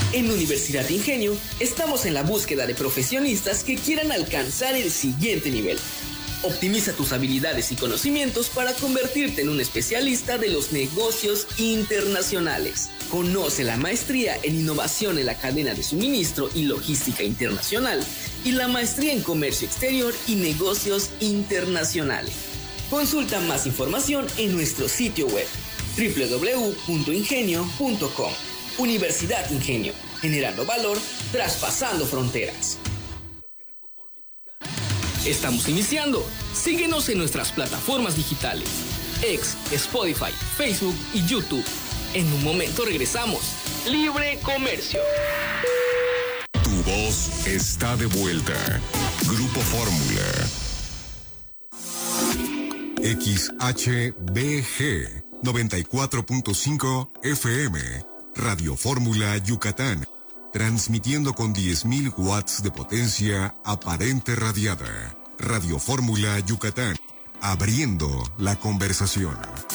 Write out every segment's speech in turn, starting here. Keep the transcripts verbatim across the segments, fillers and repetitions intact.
En Universidad Ingenio estamos en la búsqueda de profesionistas que quieran alcanzar el siguiente nivel. Optimiza tus habilidades y conocimientos para convertirte en un especialista de los negocios internacionales. Conoce la maestría en innovación en la cadena de suministro y logística internacional y la maestría en comercio exterior y negocios internacionales. Consulta más información en nuestro sitio web doble u doble u doble u punto ingenio punto com. Universidad Ingenio, generando valor, traspasando fronteras. Estamos iniciando. Síguenos en nuestras plataformas digitales: X, Spotify, Facebook y YouTube. En un momento regresamos. Libre Comercio. Tu voz está de vuelta. Grupo Fórmula. X H B G noventa y cuatro punto cinco F M. Radio Fórmula Yucatán. Transmitiendo con diez mil watts de potencia aparente radiada. Radio Fórmula Yucatán. Abriendo la conversación.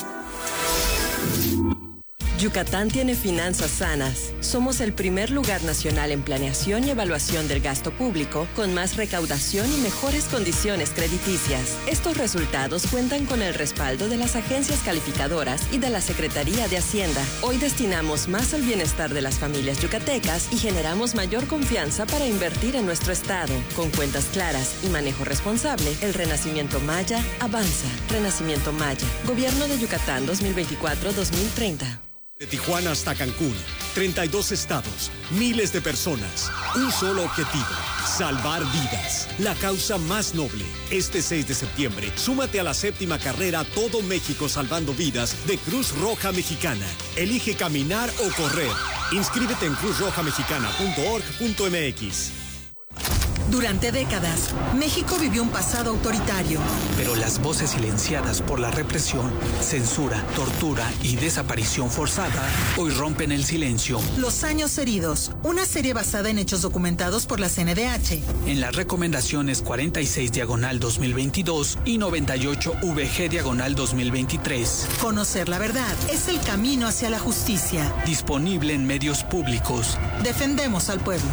Yucatán tiene finanzas sanas. Somos el primer lugar nacional en planeación y evaluación del gasto público, con más recaudación y mejores condiciones crediticias. Estos resultados cuentan con el respaldo de las agencias calificadoras y de la Secretaría de Hacienda. Hoy destinamos más al bienestar de las familias yucatecas y generamos mayor confianza para invertir en nuestro estado. Con cuentas claras y manejo responsable, el Renacimiento Maya avanza. Renacimiento Maya. Gobierno de Yucatán dos mil veinticuatro a dos mil treinta. De Tijuana hasta Cancún, treinta y dos estados, miles de personas, un solo objetivo, salvar vidas. La causa más noble. Este seis de septiembre, súmate a la séptima carrera Todo México Salvando Vidas de Cruz Roja Mexicana. Elige caminar o correr. Inscríbete en cruz roja mexicana punto org punto m x. Durante décadas, México vivió un pasado autoritario. Pero las voces silenciadas por la represión, censura, tortura y desaparición forzada hoy rompen el silencio. Los años heridos, una serie basada en hechos documentados por la C N D H. En las recomendaciones cuarenta y seis diagonal dos mil veintidós y noventa y ocho V G diagonal dos mil veintitrés. Conocer la verdad es el camino hacia la justicia. Disponible en medios públicos. Defendemos al pueblo.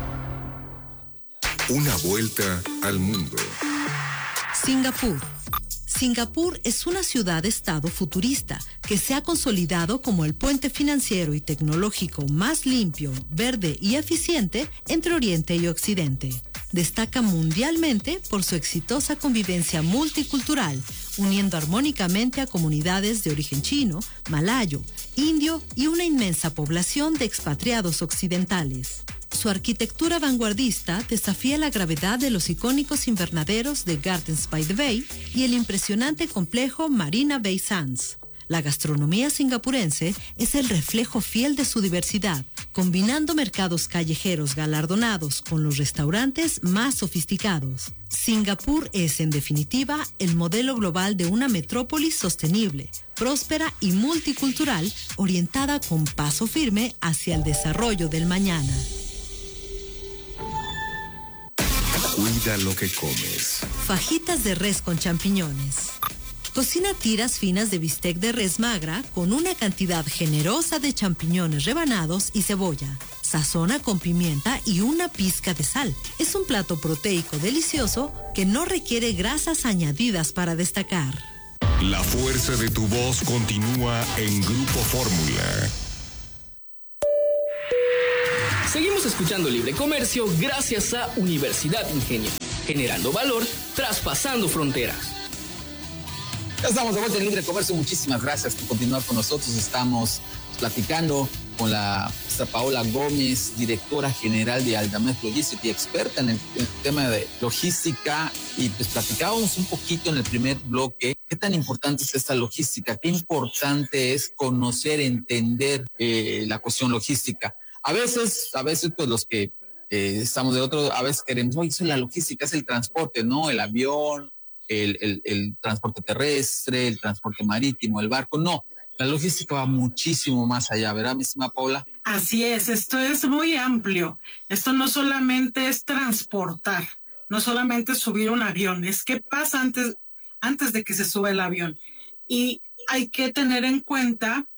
Una vuelta al mundo. Singapur. Singapur es una ciudad-estado futurista que se ha consolidado como el puente financiero y tecnológico más limpio, verde y eficiente entre Oriente y Occidente. Destaca mundialmente por su exitosa convivencia multicultural, uniendo armónicamente a comunidades de origen chino, malayo, indio y una inmensa población de expatriados occidentales. Su arquitectura vanguardista desafía la gravedad de los icónicos invernaderos de Gardens by the Bay y el impresionante complejo Marina Bay Sands. La gastronomía singapurense es el reflejo fiel de su diversidad, combinando mercados callejeros galardonados con los restaurantes más sofisticados. Singapur es, en definitiva, el modelo global de una metrópolis sostenible, próspera y multicultural, orientada con paso firme hacia el desarrollo del mañana. Cuida lo que comes. Fajitas de res con champiñones. Cocina tiras finas de bistec de res magra con una cantidad generosa de champiñones rebanados y cebolla. Sazona con pimienta y una pizca de sal. Es un plato proteico delicioso que no requiere grasas añadidas para destacar. La fuerza de tu voz continúa en Grupo Fórmula. Seguimos escuchando Libre Comercio gracias a Universidad Ingenio, generando valor, traspasando fronteras. Ya estamos de vuelta en Libre Comercio. Muchísimas gracias por continuar con nosotros. Estamos platicando con la maestra Paola Gómez, directora general de Aldamed Logistics y experta en el, en el tema de logística. Y pues platicábamos un poquito en el primer bloque qué tan importante es esta logística, qué importante es conocer, entender eh, la cuestión logística. A veces, a veces pues los que eh, estamos de otro, a veces queremos, oye, eso es la logística, es el transporte, ¿no? El avión, el, el, el transporte terrestre, el transporte marítimo, el barco. No, la logística va muchísimo más allá, ¿verdad, mi estimada Paula? Así es, esto es muy amplio. Esto no solamente es transportar, no solamente es subir un avión, es qué pasa antes, antes de que se suba el avión. Y hay que tener en cuenta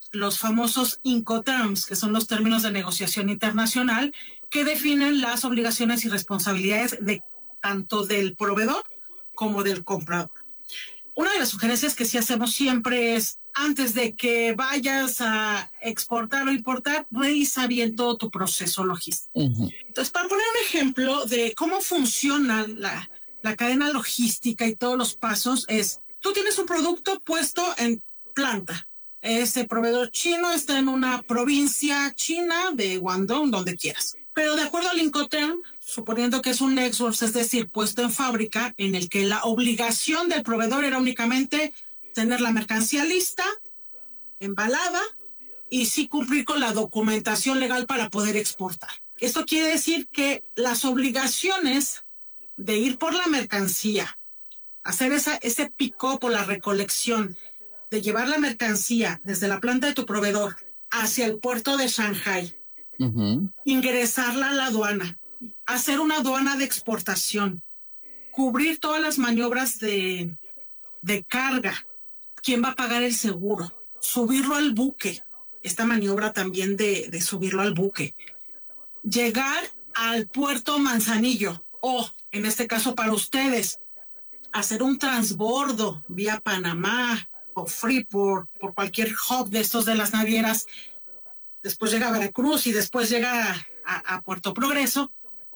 los famosos Incoterms, que son los términos de negociación internacional que definen las obligaciones y responsabilidades de tanto del proveedor como del comprador. Una de las sugerencias que sí hacemos siempre es, antes de que vayas a exportar o importar, revisa bien todo tu proceso logístico. Uh-huh. Entonces, para poner un ejemplo de cómo funciona la, la cadena logística y todos los pasos, es, tú tienes un producto puesto en planta. Ese proveedor chino está en una provincia china de Guangdong, donde quieras. Pero de acuerdo al Incoterm, suponiendo que es un ex-source, es decir, puesto en fábrica, en el que la obligación del proveedor era únicamente tener la mercancía lista, embalada, y sí cumplir con la documentación legal para poder exportar. Esto quiere decir que las obligaciones de ir por la mercancía, hacer esa, ese pick-up o la recolección, de llevar la mercancía desde la planta de tu proveedor hacia el puerto de Shanghai, uh-huh. ingresarla a la aduana, hacer una aduana de exportación, cubrir todas las maniobras de, de carga, quién va a pagar el seguro, subirlo al buque, esta maniobra también de, de subirlo al buque, llegar al puerto Manzanillo o, en este caso para ustedes, hacer un transbordo vía Panamá o Freeport, por cualquier hub de estos de las navieras, después llega a Veracruz y después llega a, a, a Puerto Progreso.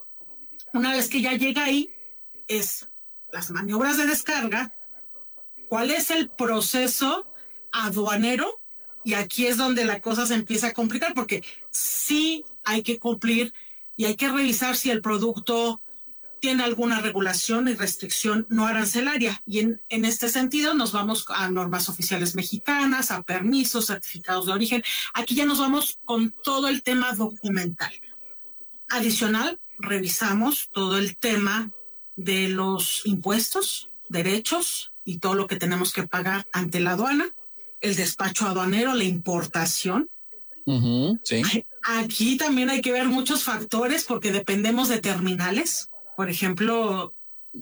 Una vez que ya llega ahí, es las maniobras de descarga, cuál es el proceso aduanero, y aquí es donde la cosa se empieza a complicar, porque sí hay que cumplir y hay que revisar si el producto tiene alguna regulación y restricción no arancelaria, y en, en este sentido nos vamos a normas oficiales mexicanas, a permisos, certificados de origen. Aquí ya nos vamos con todo el tema documental. Adicional, revisamos todo el tema de los impuestos, derechos y todo lo que tenemos que pagar ante la aduana, el despacho aduanero, la importación. Uh-huh, sí. Aquí también hay que ver muchos factores porque dependemos de terminales. Por ejemplo,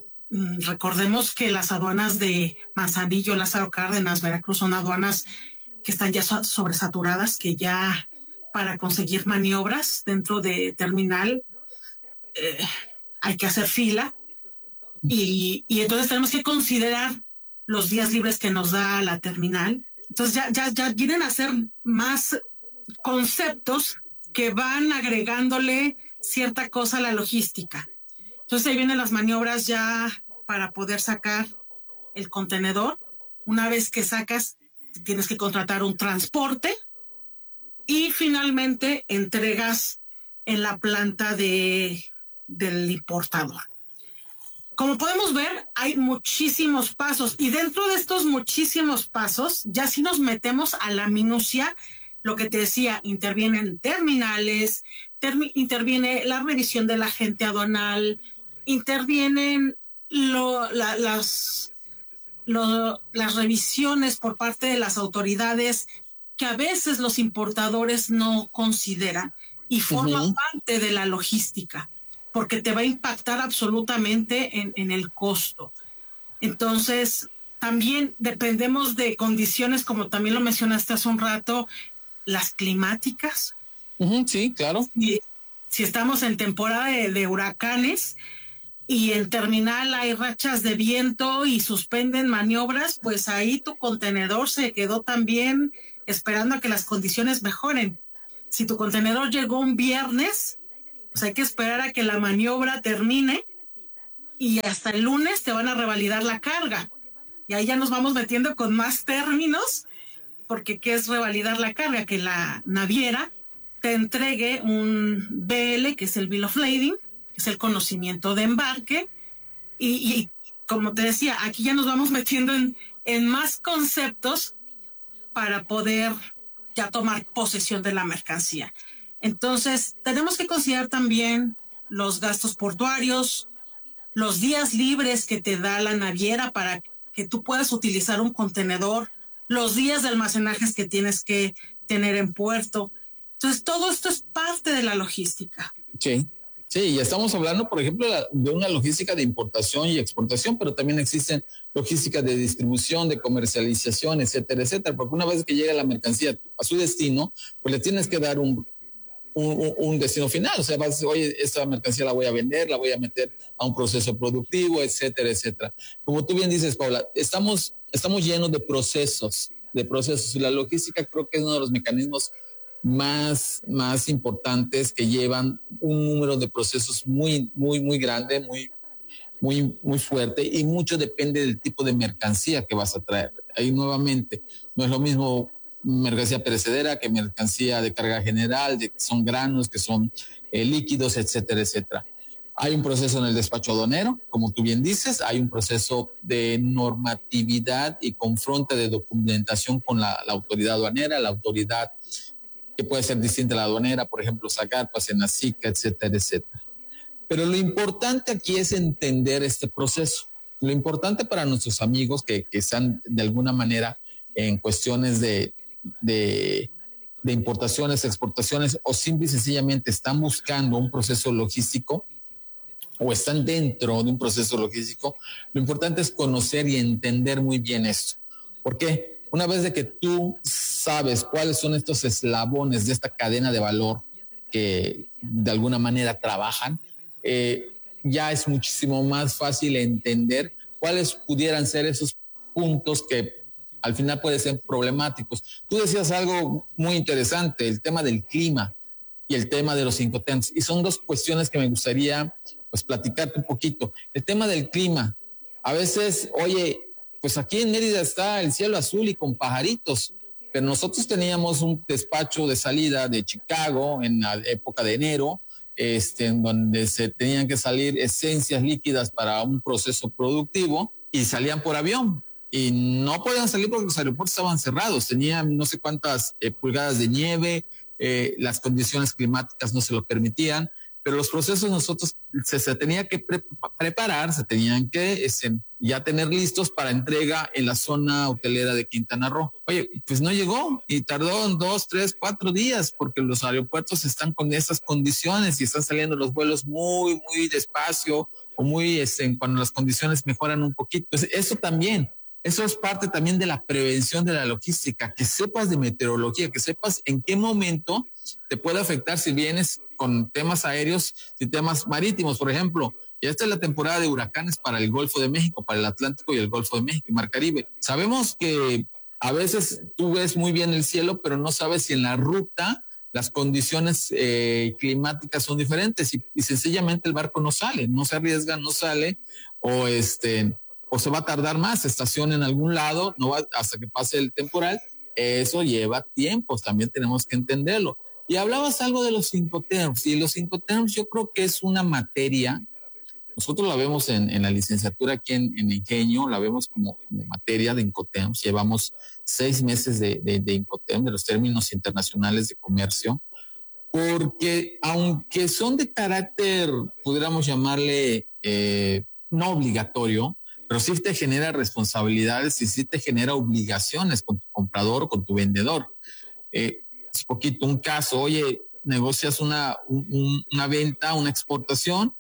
recordemos que las aduanas de Manzanillo, Lázaro Cárdenas, Veracruz son aduanas que están ya sobresaturadas, que ya para conseguir maniobras dentro de terminal eh, hay que hacer fila. Y, y entonces tenemos que considerar los días libres que nos da la terminal. Entonces ya, ya, ya vienen a ser más conceptos que van agregándole cierta cosa a la logística. Entonces ahí vienen las maniobras ya para poder sacar el contenedor. Una vez que sacas, tienes que contratar un transporte y finalmente entregas en la planta de, del importador. Como podemos ver, hay muchísimos pasos y dentro de estos muchísimos pasos ya sí nos metemos a la minucia. Lo que te decía, intervienen terminales, termi- interviene la revisión del agente aduanal, intervienen lo, la, las, lo, las revisiones por parte de las autoridades que a veces los importadores no consideran y forman uh-huh. parte de la logística, porque te va a impactar absolutamente en, en el costo. Entonces, también dependemos de condiciones, como también lo mencionaste hace un rato, las climáticas. Uh-huh, sí, claro. Si, si estamos en temporada de, de huracanes y en terminal hay rachas de viento y suspenden maniobras, pues ahí tu contenedor se quedó también esperando a que las condiciones mejoren. Si tu contenedor llegó un viernes, pues hay que esperar a que la maniobra termine y hasta el lunes te van a revalidar la carga. Y ahí ya nos vamos metiendo con más términos, porque ¿qué es revalidar la carga? Que la naviera te entregue un B L, que es el Bill of Lading, que es el conocimiento de embarque, y, y como te decía, aquí ya nos vamos metiendo en, en más conceptos para poder ya tomar posesión de la mercancía. Entonces, tenemos que considerar también los gastos portuarios, los días libres que te da la naviera para que tú puedas utilizar un contenedor, los días de almacenajes que tienes que tener en puerto. Entonces, todo esto es parte de la logística. Sí. Sí, y estamos hablando, por ejemplo, de una logística de importación y exportación, pero también existen logísticas de distribución, de comercialización, etcétera, etcétera, porque una vez que llega la mercancía a su destino, pues le tienes que dar un, un, un destino final. O sea, vas a decir, oye, esta mercancía la voy a vender, la voy a meter a un proceso productivo, etcétera, etcétera. Como tú bien dices, Paula, estamos, estamos llenos de procesos, de procesos, y la logística creo que es uno de los mecanismos más, más importantes que llevan un número de procesos muy, muy, muy grande, muy, muy, muy fuerte, y mucho depende del tipo de mercancía que vas a traer. Ahí nuevamente, no es lo mismo mercancía perecedera que mercancía de carga general, de, que son granos, que son eh, líquidos, etcétera, etcétera. Hay un proceso en el despacho aduanero, como tú bien dices, hay un proceso de normatividad y confronta de documentación con la, la autoridad aduanera, la autoridad que puede ser distinta a la aduanera, por ejemplo, Zagarpa, Senacica, etcétera, etcétera. Pero lo importante aquí es entender este proceso. Lo importante para nuestros amigos que, que están de alguna manera en cuestiones de, de, de importaciones, exportaciones, o simple y sencillamente están buscando un proceso logístico o están dentro de un proceso logístico, lo importante es conocer y entender muy bien esto. ¿Por qué? Una vez de que tú sabes cuáles son estos eslabones de esta cadena de valor que de alguna manera trabajan, eh, ya es muchísimo más fácil entender cuáles pudieran ser esos puntos que al final pueden ser problemáticos. Tú decías algo muy interesante, el tema del clima y el tema de los Incoterms, y son dos cuestiones que me gustaría pues platicarte un poquito. El tema del clima, a veces, oye, pues aquí en Mérida está el cielo azul y con pajaritos, pero nosotros teníamos un despacho de salida de Chicago en la época de enero, este, en donde se tenían que salir esencias líquidas para un proceso productivo y salían por avión y no podían salir porque los aeropuertos estaban cerrados, tenían no sé cuántas eh, pulgadas de nieve, eh, las condiciones climáticas no se lo permitían, pero los procesos nosotros se, se tenía que pre- preparar, se tenían que este, ya tener listos para entrega en la zona hotelera de Quintana Roo. Oye, pues no llegó y tardó en dos, tres, cuatro días porque los aeropuertos están con esas condiciones y están saliendo los vuelos muy, muy despacio o muy, este, cuando las condiciones mejoran un poquito. Pues eso también, eso es parte también de la prevención de la logística, que sepas de meteorología, que sepas en qué momento te puede afectar si vienes con temas aéreos y temas marítimos. Por ejemplo, ya esta es la temporada de huracanes para el Golfo de México, para el Atlántico y el Golfo de México y Mar Caribe. Sabemos que a veces tú ves muy bien el cielo, pero no sabes si en la ruta las condiciones eh, climáticas son diferentes y, y sencillamente el barco no sale, no se arriesga, no sale, o este, o se va a tardar más, se estaciona en algún lado, no va hasta que pase el temporal. Eso lleva tiempos, también tenemos que entenderlo. Y hablabas algo de los Incoterms, y los Incoterms yo creo que es una materia, nosotros la vemos en, en la licenciatura aquí en, en Ingenio, la vemos como, como materia de Incoterms, llevamos seis meses de, de, de Incoterms, de los términos internacionales de comercio, porque aunque son de carácter, pudiéramos llamarle eh, no obligatorio, pero sí te genera responsabilidades y sí te genera obligaciones con tu comprador o con tu vendedor. Eh, es poquito un caso, oye, negocias una, un, una venta, una exportación,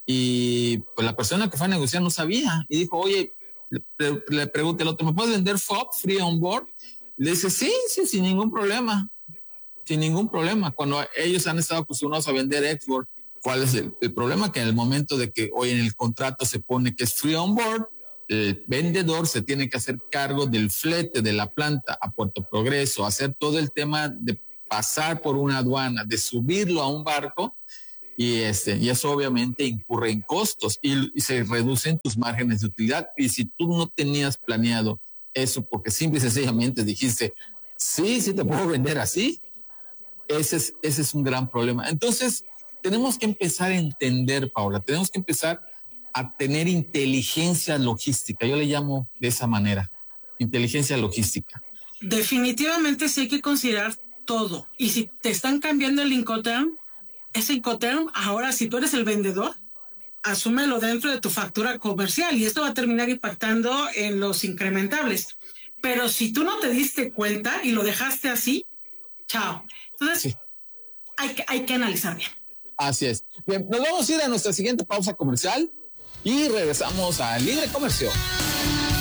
y pues la persona que fue a negociar no sabía, y dijo, oye, le, le pregunté al otro, ¿me puedes vender F O B, free on board? Le dice, sí, sí, sin ningún problema, sin ningún problema, cuando ellos han estado acostumbrados a vender export. ¿Cuál es el, el problema? Que en el momento de que hoy en el contrato se pone que es free on board, el vendedor se tiene que hacer cargo del flete de la planta a Puerto Progreso, hacer todo el tema de pasar por una aduana, de subirlo a un barco, y, este, y eso obviamente incurre en costos y, y se reducen tus márgenes de utilidad. Y si tú no tenías planeado eso porque simple y sencillamente dijiste, sí, sí te puedo vender así, ese es, ese es un gran problema. Entonces, tenemos que empezar a entender, Paula, tenemos que empezar a tener inteligencia logística. Yo le llamo de esa manera, inteligencia logística. Definitivamente sí hay que considerar todo. Y si te están cambiando el Incoterm, ese Incoterm, ahora si tú eres el vendedor, asúmelo dentro de tu factura comercial y esto va a terminar impactando en los incrementables. Pero si tú no te diste cuenta y lo dejaste así, chao. Entonces, sí. hay, que, hay que analizar bien. Así es. Bien, nos vamos a ir a nuestra siguiente pausa comercial y regresamos a Libre Comercio.